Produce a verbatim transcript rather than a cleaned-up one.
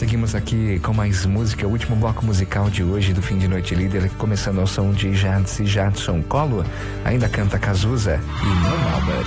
Seguimos aqui com mais música, o último bloco musical de hoje do Fim de Noite Líder, começando ao som de Jadson Collor, ainda canta Cazuza e No Malbert.